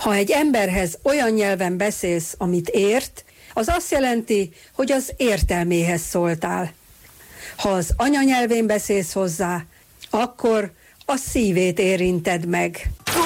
Ha egy emberhez olyan nyelven beszélsz, amit ért, az azt jelenti, hogy az értelméhez szóltál. Ha az anyanyelvén beszélsz hozzá, akkor a szívét érinted meg.